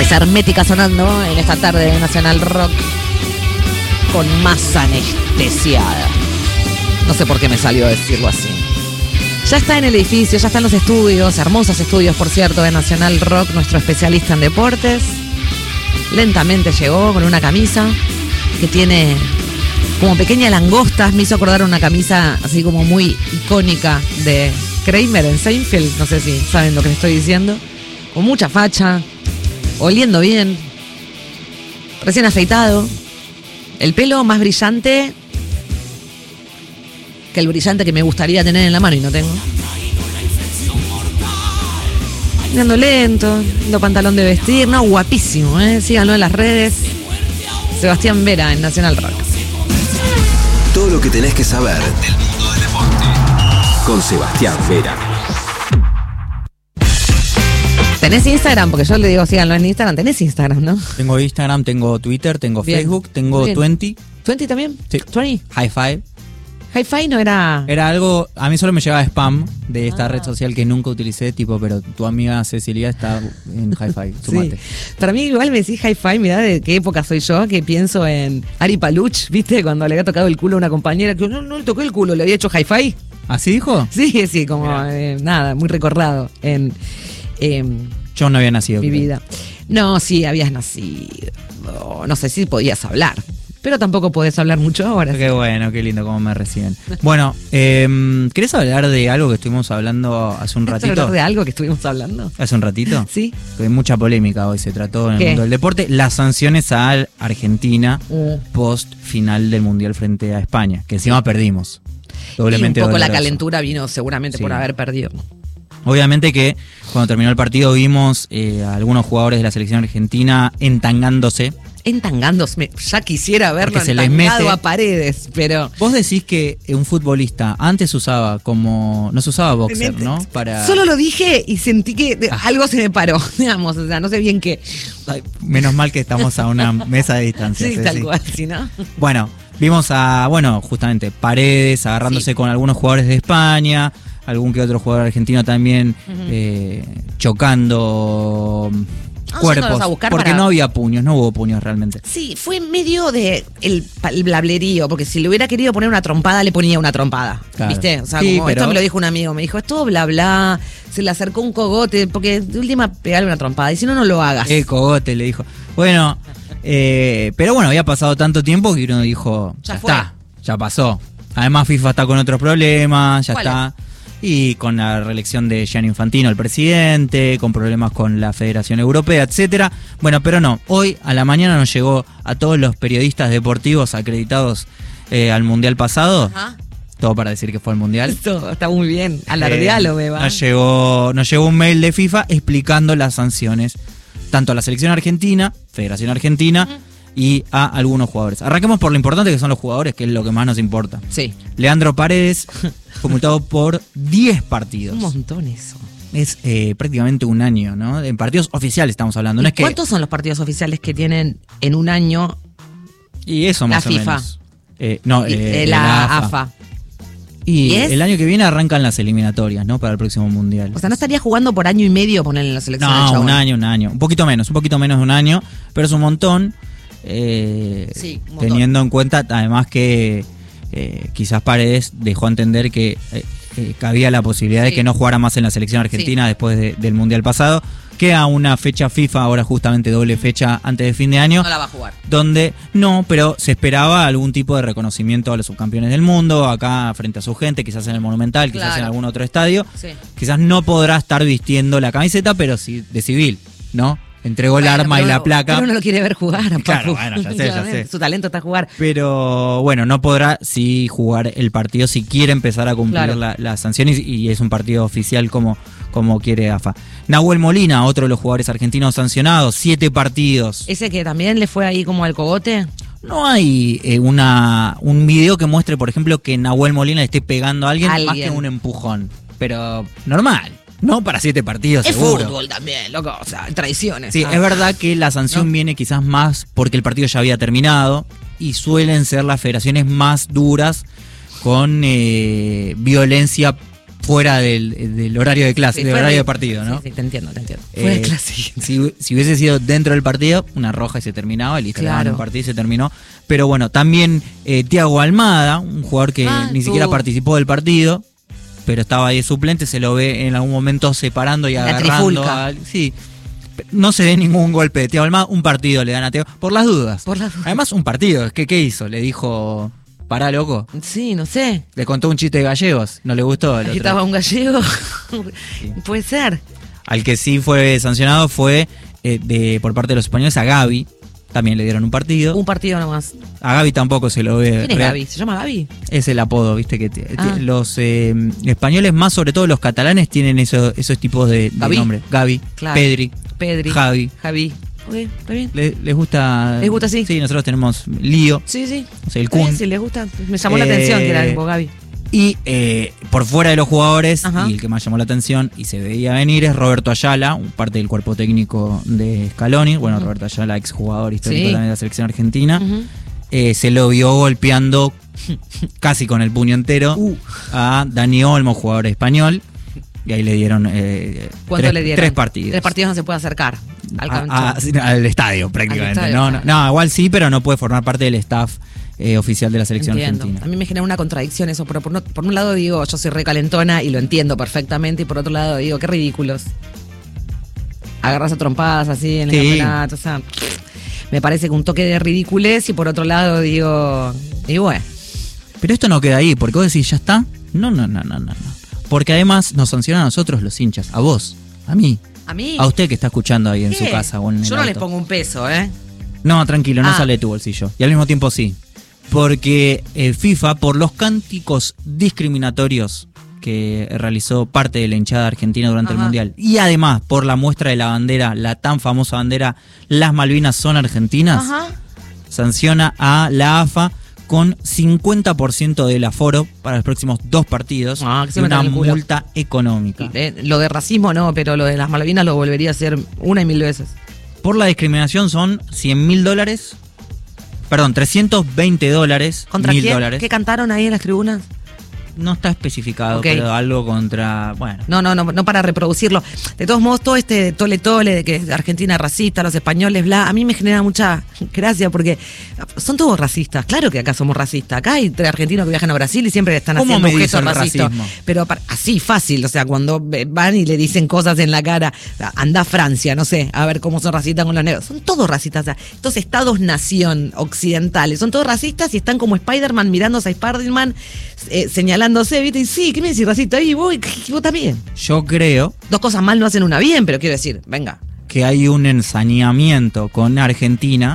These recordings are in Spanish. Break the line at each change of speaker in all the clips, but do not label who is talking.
Es Hermética sonando en esta tarde de Nacional Rock con más anestesiada. No sé por qué me salió a decirlo así. Ya está en el edificio, ya están los estudios, hermosos estudios, por cierto, de Nacional Rock, nuestro especialista en deportes. Lentamente llegó con una camisa que tiene como pequeñas langostas. Me hizo acordar una camisa así como muy icónica de Kramer en Seinfeld. No sé si saben lo que les estoy diciendo. Con mucha facha, oliendo bien, recién afeitado. El pelo más brillante que el brillante que me gustaría tener en la mano y no tengo. Andando lento, lo pantalón de vestir, no, guapísimo, síganlo en las redes. Sebastián Vera en Nacional Rock.
Todo lo que tenés que saber del mundo del deporte con Sebastián Vera.
¿Tenés Instagram? Porque yo le digo síganlo en Instagram. ¿Tenés Instagram, no?
Tengo Instagram, tengo Twitter, tengo
Bien.
Facebook, tengo
Bien.
20.
¿20 también?
Sí.
¿20?
High Five.
Hi-Fi no era...
Era algo, a mí solo me llegaba spam de esta red social que nunca utilicé, tipo, pero tu amiga Cecilia está en High Five, sumate.
Sí. Para mí igual me decís Hi-Fi, mirá de qué época soy yo, que pienso en Ari Paluch, ¿viste? Cuando le había tocado el culo a una compañera, que no le toqué el culo, le había hecho Hi-Fi.
¿Así dijo?
Sí, como nada, muy recordado en
Yo no había nacido.
mi
creo.
vida. No, sí, habías nacido. No sé si podías hablar, pero tampoco podés hablar mucho ahora.
Qué bueno, qué lindo cómo me reciben. Bueno, ¿querés hablar de algo que estuvimos hablando hace un
¿Querés hablar
ratito?
de algo que estuvimos hablando?
¿Hace un ratito?
Sí.
Hay mucha polémica hoy, se trató en el
¿Qué?
mundo del deporte. Las sanciones a Argentina post final del Mundial frente a España, que encima perdimos. Doblemente
Y un poco la
doloroso.
calentura vino seguramente
Sí.
por haber perdido.
Obviamente que cuando terminó el partido vimos a algunos jugadores de la selección argentina entangándose.
Entangándose, ya quisiera verlo
Porque se les
entangado
mete.
a Paredes, pero...
Vos decís que un futbolista antes usaba como... No se usaba boxer, ¿no? Para...
Solo lo dije y sentí que algo se me paró, digamos, o sea, no sé bien qué.
Ay, menos mal que estamos a una mesa de distancia.
Sí,
Ceci.
tal cual, si no...
Bueno, vimos a, justamente Paredes agarrándose
Sí.
con algunos jugadores de España, algún que otro jugador argentino también chocando cuerpos,
yéndolos a buscar
porque
para-
no había puños, no hubo puños realmente.
Sí, fue medio de el blablerío, porque si le hubiera querido poner una trompada, le ponía una trompada,
Claro.
¿viste? O sea,
Sí,
como
pero-
esto me lo dijo un amigo, me dijo, es todo bla bla, se le acercó un cogote, porque de última pegarle una trompada, y si no, no lo hagas.
Cogote le dijo. Bueno, pero bueno, había pasado tanto tiempo que uno dijo,
Ya
ya
fue.
está, ya pasó. Además FIFA está con otros problemas, ya
¿Cuál
está. Y con la reelección de Gianni Infantino, el presidente, con problemas con la Federación Europea, etcétera. Bueno, pero no, hoy a la mañana nos llegó a todos los periodistas deportivos acreditados al Mundial pasado,
Ajá.
todo para decir que fue el Mundial.
Esto está muy bien, alardealo, me va.
Nos llegó un mail de FIFA explicando las sanciones tanto a la selección argentina, Federación Argentina, y a algunos jugadores. Arranquemos por lo importante que son los jugadores, que es lo que más nos importa.
Sí,
Leandro Paredes fue multado por 10 partidos.
un montón eso.
Es prácticamente un año, ¿no? En partidos oficiales estamos hablando. No
¿Y
es que,
cuántos son los partidos oficiales que tienen en un año
y eso más
la
o
FIFA?
menos.
La AFA?
Y
¿10?
el año que viene arrancan las eliminatorias, ¿no? Para el próximo Mundial.
O sea, no estaría jugando por año y medio ponerle en la selección al
No,
chabón.
un año. Un poquito menos de un año, pero es un montón.
Sí, un montón.
Teniendo en cuenta, además, que quizás Paredes dejó a entender que cabía la posibilidad de
Sí.
que no jugara más en la selección argentina después del Mundial pasado. Queda una fecha FIFA, ahora justamente doble fecha antes de fin de año.
No la va a jugar.
Donde no, pero se esperaba algún tipo de reconocimiento a los subcampeones del mundo, acá frente a su gente, quizás en el Monumental, quizás
Claro.
en algún otro estadio.
Sí.
Quizás no podrá estar vistiendo la camiseta, pero sí de civil, ¿no? Entregó el
Bueno,
arma
pero
y la
uno-
placa.
Pero uno lo quiere ver jugar, Papu.
Claro, bueno, ya sé, ya
Claramente,
sé.
Su talento está a jugar.
Pero bueno, no podrá sí jugar el partido si quiere empezar a cumplir
Claro.
las sanciones y es un partido oficial como quiere AFA. Nahuel Molina, otro de los jugadores argentinos sancionados, 7 partidos.
Ese que también le fue ahí como al cogote.
No hay un video que muestre, por ejemplo, que Nahuel Molina le esté pegando a alguien más que un empujón. Pero normal, no para 7 partidos,
Es
seguro.
fútbol también, loco. O sea, tradiciones.
Sí, es verdad que la sanción
¿No?
viene quizás más porque el partido ya había terminado y suelen ser las federaciones más duras con violencia fuera del horario de clase,
Sí,
del
fuera
horario de partido, ¿no?
Sí, te entiendo. Fuera de clase.
Si hubiese sido dentro del partido, una roja y se terminaba, y listo, le daban un partido y se terminó. Pero bueno, también Thiago Almada, un jugador que ni siquiera participó del partido, pero estaba ahí de suplente, se lo ve en algún momento separando y agarrando. Sí. No se ve ningún golpe de Thiago Almada, un partido le dan a Thiago, por las dudas. Además, un partido, ¿qué hizo? Le dijo, pará, loco.
Sí, no sé.
Le contó un chiste de gallegos, no le gustó.
Aquí estaba un gallego. Sí. Puede ser.
Al que sí fue sancionado fue por parte de los españoles a Gavi. También le dieron un partido.
Un partido nomás.
A Gavi tampoco se lo ve.
¿Quién es Gavi? ¿Se llama Gavi?
Es el apodo, viste, que los españoles, más sobre todo los catalanes, tienen esos tipos de nombres. Gavi, claro. Pedri, Javi.
Ok, está bien.
¿Les gusta?
¿Les gusta, sí?
Sí, nosotros tenemos Lío.
Sí.
O sea, el Kun.
Sí, les gusta. Me llamó la atención que era tipo Gavi.
Y por fuera de los jugadores, y el que más llamó la atención y se veía venir es Roberto Ayala, parte del cuerpo técnico de Scaloni. Bueno, Roberto Ayala, exjugador histórico también de la selección argentina. Se lo vio golpeando casi con el puño entero a Dani Olmo, jugador español. Y ahí le dieron,
¿cuánto le dieron?
3 partidos.
3 partidos no se puede acercar
al estadio prácticamente.
Al estadio,
no, igual sí, pero no puede formar parte del staff oficial de la selección argentina.
A mí me genera una contradicción eso, pero por un lado digo, yo soy recalentona y lo entiendo perfectamente, y por otro lado digo, qué ridículos. Agarras a trompadas así en el campeonato, o sea, me parece que un toque de ridiculez, y por otro lado digo, y bueno.
Pero esto no queda ahí, porque vos decís, ¿ya está? No. Porque además nos sancionan a nosotros los hinchas, a vos, a mí.
¿A mí?
A usted que está escuchando ahí en su casa o en el
Yo no
auto.
les pongo un peso, ¿eh?
No, tranquilo, no sale de tu bolsillo. Y al mismo tiempo sí. Porque FIFA, por los cánticos discriminatorios que realizó parte de la hinchada argentina durante el Mundial, y además por la muestra de la bandera, la tan famosa bandera Las Malvinas son argentinas, sanciona a la AFA con 50% del aforo para los próximos 2 partidos y una multa económica.
Lo de racismo no, pero lo de las Malvinas lo volvería a hacer 1 y 1000 veces.
Por la discriminación son $100.000. Perdón, $320.
¿Contra quién?
$1.000.
¿Qué cantaron ahí en las tribunas?
No está especificado, pero algo contra... Bueno.
No para reproducirlo. De todos modos, todo este tole de que Argentina es racista, los españoles, bla, a mí me genera mucha gracia porque son todos racistas. Claro que acá somos racistas. Acá hay argentinos que viajan a Brasil y siempre están haciendo gestos racistas. Pero así fácil, o sea, cuando van y le dicen cosas en la cara, anda a Francia, no sé, a ver cómo son racistas con los negros. Son todos racistas. O sea, estos estados-nación occidentales son todos racistas y están como Spider-Man mirándose a Spider-Man señalándose, ¿viste? Y sí, ¿qué me decís, racista? Y vos también.
Yo creo...
2 cosas mal no hacen una bien, pero quiero decir, venga.
Que hay un ensañamiento con Argentina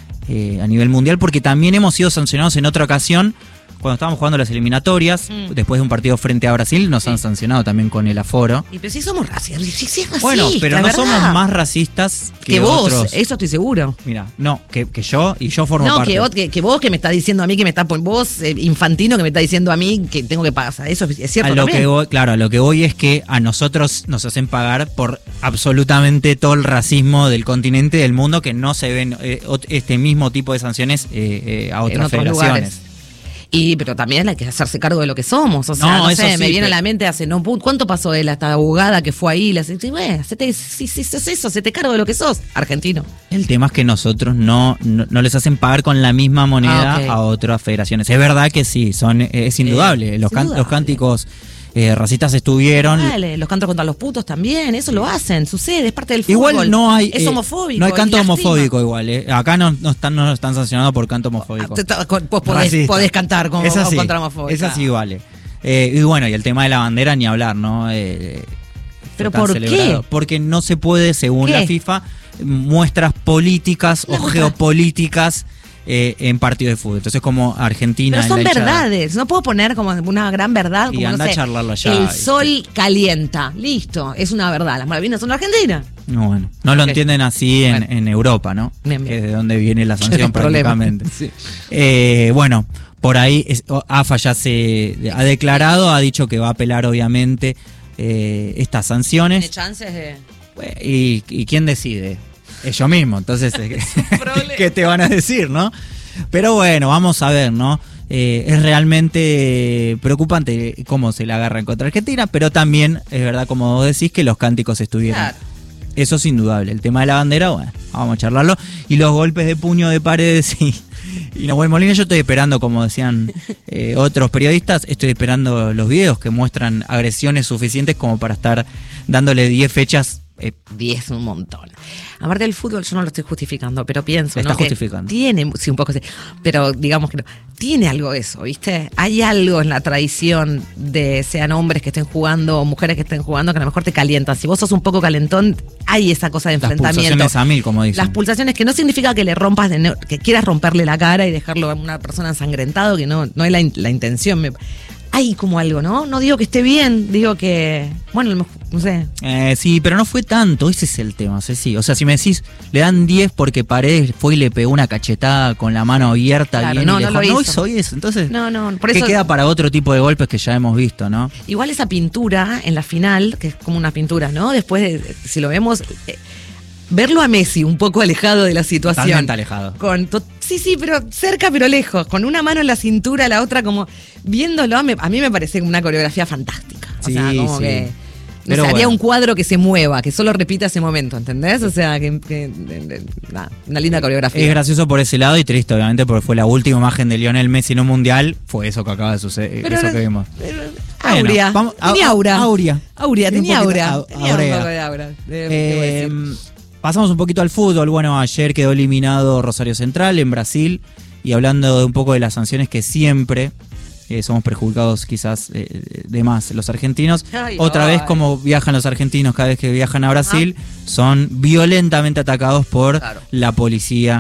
a nivel mundial, porque también hemos sido sancionados en otra ocasión cuando estábamos jugando las eliminatorias, después de un partido frente a Brasil, nos han sancionado también con el aforo.
Y pero sí somos racistas, sí es racista.
Bueno, pero no somos más racistas que
vos,
otros.
Eso estoy seguro.
Mira, no, que yo, y yo formo parte.
No, que vos que me está diciendo a mí, que me está vos, infantino, que me está diciendo a mí que tengo que pagar. Eso es cierto también.
A lo que voy es que a nosotros nos hacen pagar por absolutamente todo el racismo del continente, del mundo, que no se ven este mismo tipo de sanciones a otras federaciones. Lugares.
Pero también hay que hacerse cargo de lo que somos. O sea, no sé, me viene a la mente ¿cuánto pasó él? Esta abogada que fue ahí, bueno, si sos eso, se te cargo de lo que sos, argentino.
El tema es que nosotros no les hacen pagar con la misma moneda a otras federaciones. Es verdad que sí, es indudable. Los cánticos racistas estuvieron.
Vale, los cantos contra los putos también, eso lo hacen, sucede, es parte del fútbol.
Igual no hay.
Es homofóbico.
No hay canto homofóbico igual. Acá no están sancionados por canto homofóbico.
Vos podés cantar contra homofóbico.
Esa sí vale. Y bueno, y el tema de la bandera ni hablar, ¿no?
¿Pero por qué?
Porque no se puede, según la FIFA, muestras políticas o geopolíticas en partidos de fútbol. Entonces, como Argentina.
Pero son verdades. No puedo poner como una gran verdad. Como,
y anda a charlarlo allá.
El sol calienta. Listo. Es una verdad. Las Malvinas son Argentina.
No, bueno. No lo entienden así en Europa, ¿no?
Bien.
Que es de donde viene la sanción prácticamente.
Sí.
Bueno, por ahí AFA ya se ha declarado, ha dicho que va a apelar, obviamente, estas sanciones.
¿Tiene chances de...?
¿Y quién decide? Ellos mismos, entonces, ¿qué te van a decir, no? Pero bueno, vamos a ver, ¿no? Es realmente preocupante cómo se la agarran contra Argentina, pero también es verdad, como vos decís, que los cánticos estuvieron.
Claro.
Eso es indudable. El tema de la bandera, bueno, vamos a charlarlo. Y los golpes de puño de Paredes y Nahuel Molina, yo estoy esperando, como decían otros periodistas, estoy esperando los videos que muestran agresiones suficientes como para estar dándole 10 fechas.
10 un montón. Aparte del fútbol, yo no lo estoy justificando, pero pienso,
Está
¿no? Que
justificando.
tiene, sí, un poco sí, pero digamos que no. Tiene algo eso, ¿viste? Hay algo en la tradición de sean hombres que estén jugando o mujeres que estén jugando que a lo mejor te calientan. Si vos sos un poco calentón, hay esa cosa de
Las
enfrentamiento.
pulsaciones a 1000, como dicen.
Las pulsaciones que no significa que le rompas, que quieras romperle la cara y dejarlo a una persona ensangrentado, que no es la intención. Hay como algo, ¿no? No digo que esté bien, digo que, bueno, no sé.
Sí, pero no fue tanto, ese es el tema, Ceci. O sea, si me decís, le dan 10 porque Paredes fue y le pegó una cachetada con la mano abierta,
Claro,
bien,
no,
y
no lo
no
hizo.
hizo eso. Entonces,
No, por
¿qué
eso.
queda para otro tipo de golpes que ya hemos visto, no?
Igual esa pintura en la final, que es como una pintura, ¿no? Después, si lo vemos, verlo a Messi un poco alejado de la situación.
Totalmente alejado.
Sí, pero cerca pero lejos, con una mano en la cintura, la otra como viéndolo, a mí me parece una coreografía fantástica. O
Sí,
sea, como
sí.
que
Pero
haría
bueno.
un cuadro que se mueva, que solo repita ese momento, ¿entendés? O sea, nada, una linda coreografía.
Es gracioso por ese lado y triste, obviamente, porque fue la última imagen de Lionel Messi en un mundial. Fue eso que acaba de suceder,
Pero
eso que vimos.
Aurea.
Bueno,
Tenía aura.
Aurea.
Tenía
Un poquito
aura. Tenía un
aurea.
poco de aura. debo decir.
Pasamos un poquito al fútbol. Bueno, ayer quedó eliminado Rosario Central en Brasil. Y hablando de un poco de las sanciones que siempre somos perjudicados quizás de más los argentinos. Otra vez como viajan los argentinos cada vez que viajan a Brasil, son violentamente atacados por la policía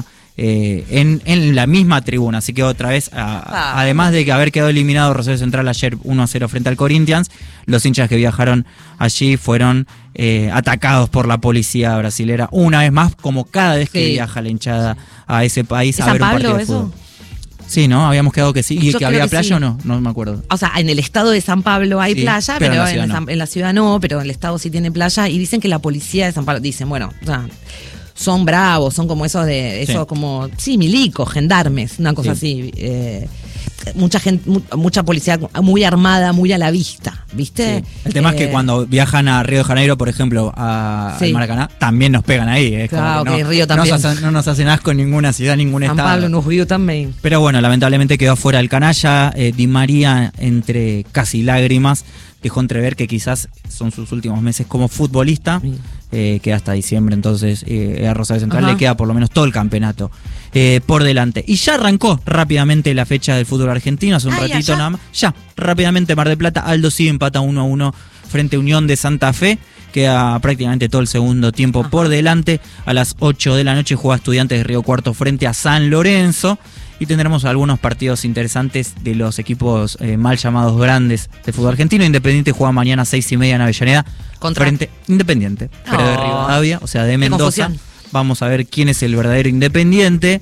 en la misma tribuna. Así que otra vez, además de que haber quedado eliminado Rosario Central ayer 1-0 frente al Corinthians, los hinchas que viajaron allí fueron atacados por la policía brasilera una vez más, como cada vez que viaja la hinchada a ese país a ver un partido de fútbol. Sí, ¿no? Habíamos quedado que sí. ¿Y
Yo
que
creo
había
que
playa
sí.
o no? No me acuerdo.
O sea, en el estado de San Pablo hay
Sí,
playa,
pero
pero
en la ciudad no.
en la ciudad no, pero en el estado sí tiene playa. Y dicen que la policía de San Pablo, dicen, bueno, o sea, son bravos, son como esos como, milicos, gendarmes, una cosa así. Mucha gente, mucha policía muy armada, muy a la vista, ¿viste?
Sí. El tema es que cuando viajan a Río de Janeiro, por ejemplo, al Maracaná, también nos pegan ahí. Es
Claro,
como que
Río también.
no nos hacen asco en ninguna ciudad, ningún
San
estado.
Pablo, nos Río también.
Pero bueno, lamentablemente quedó fuera el canalla. Di María, entre casi lágrimas, dejó entrever que quizás son sus últimos meses como futbolista. Queda hasta diciembre, entonces a Rosario Central le queda por lo menos todo el campeonato por delante. Y ya arrancó rápidamente la fecha del fútbol argentino, hace un ratito nada más. Ya, rápidamente Mar del Plata, Aldo sí empata 1-1 frente a Unión de Santa Fe. Queda prácticamente todo el segundo tiempo por delante. A las 8 de la noche juega Estudiantes de Río Cuarto frente a San Lorenzo. Y tendremos algunos partidos interesantes de los equipos mal llamados grandes del fútbol argentino. Independiente juega mañana a 6:30 en Avellaneda.
¿Contra?
Frente Independiente, pero de Rivadavia, o sea, de Mendoza.
confusión.
Vamos a ver quién es el verdadero Independiente.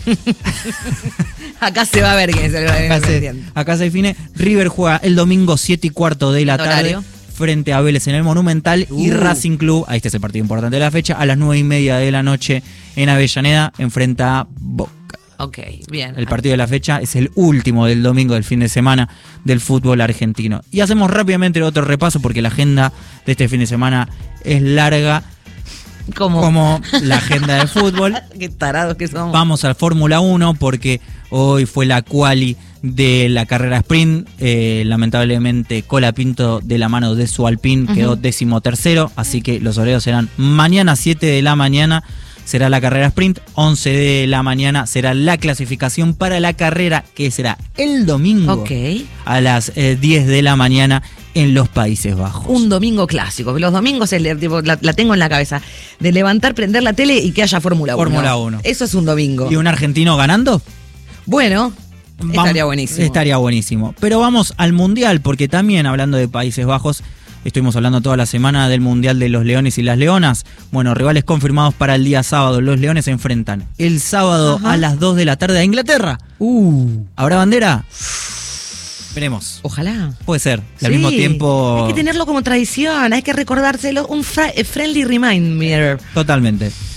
Acá se va a ver quién es el verdadero Independiente.
Acá se define. River juega el domingo 7:15 de la tarde.
Horario.
Frente a Vélez en el Monumental y Racing Club, ahí está el partido importante de la fecha, a las 9:30 de la noche en Avellaneda, enfrenta a Boca.
Ok, bien.
El partido de la fecha es el último del domingo del fin de semana del fútbol argentino. Y hacemos rápidamente otro repaso porque la agenda de este fin de semana es larga como la agenda de fútbol.
Qué tarados que somos.
Vamos al Fórmula 1 porque hoy fue la quali de la carrera sprint. Lamentablemente Colapinto, de la mano de su Alpine, quedó 13º, así que los horarios serán mañana 7 de la mañana. Será la carrera sprint, 11 de la mañana será la clasificación para la carrera, que será el domingo a las 10 de la mañana en los Países Bajos.
Un domingo clásico. Los domingos la tengo en la cabeza. De levantar, prender la tele y que haya Fórmula 1.
Fórmula 1.
Eso es un domingo.
¿Y un argentino ganando?
Bueno, estaría buenísimo.
Estaría buenísimo. Pero vamos al Mundial, porque también hablando de Países Bajos, estuvimos hablando toda la semana del Mundial de los Leones y las Leonas. Bueno, rivales confirmados para el día sábado. Los Leones se enfrentan el sábado a las 2 de la tarde a Inglaterra. ¿Habrá bandera? Veremos.
Ojalá.
Puede ser. Y al mismo tiempo...
Hay que tenerlo como tradición, hay que recordárselo. Un friendly reminder.
Totalmente.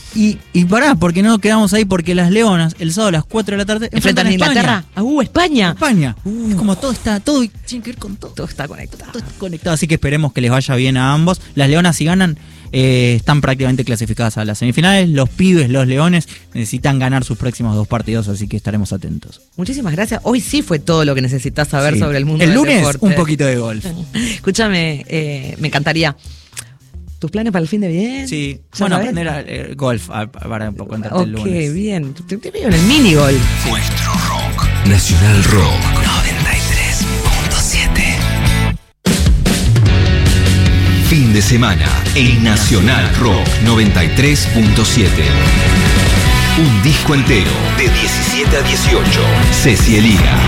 Y pará, porque no quedamos ahí, porque las Leonas, el sábado a las 4 de la tarde,
enfrentan a Inglaterra.
España.
España.
Es como todo tiene que ver con todo.
Todo está conectado.
Todo está conectado, así que esperemos que les vaya bien a ambos. Las Leonas, si ganan, están prácticamente clasificadas a las semifinales. Los pibes, los Leones, necesitan ganar sus próximos 2 partidos, así que estaremos atentos.
Muchísimas gracias. Hoy sí fue todo lo que necesitas saber sobre el mundo
del
del
lunes,
deporte.
un poquito de golf.
Escúchame, me encantaría. ¿Tus planes para el fin de bien?
Sí,
¿Ya
bueno,
sabés?
aprender golf para contarte el lunes.
Ok, bien. Te veo en el mini golf.
Nuestro rock. Nacional Rock 93.7. Fin de semana en Nacional Rock 93.7. Un disco entero de 17 a 18. Ceci Elina.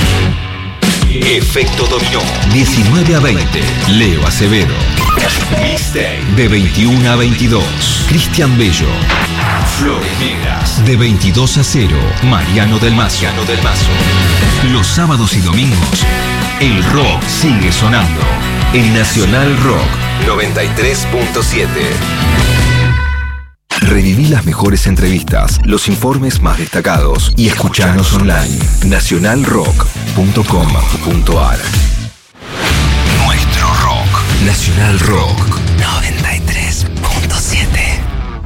Efecto Dominó, 19 a 20. Leo Acevedo. Mixtape, de 21 a 22. Cristian Bello. Flores Negras, de 22 a 0. Mariano del Mazo. Los sábados y domingos, el rock sigue sonando. En Nacional Rock 93.7. Reviví las mejores entrevistas, los informes más destacados y escuchanos online. nacionalrock.com.ar. Nuestro rock. Nacional Rock